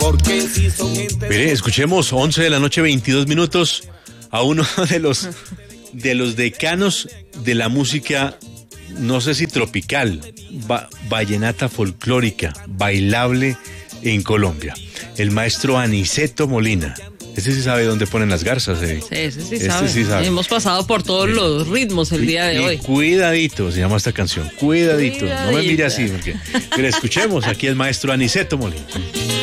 Mire, escuchemos 11 de la noche, 22 minutos, a uno de los decanos de la música, no sé si tropical, vallenata folclórica, bailable en Colombia. El maestro Aniceto Molina. Ese sí sabe dónde ponen las garzas. Sí, ese sí sabe. Hemos pasado por todos los ritmos el día de hoy. Cuidadito, se llama esta canción. Cuidadito. No me mire así. Pero escuchemos aquí al maestro Aniceto Molina.